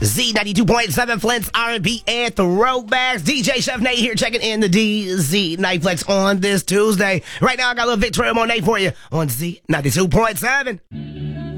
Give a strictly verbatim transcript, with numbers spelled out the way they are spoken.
Z ninety-two point seven Flint's R and B and throwbacks. D J Chef Nate here checking in the D Z Nightflex on this Tuesday. Right now I got a little Victoria Monet for you on Z ninety-two point seven.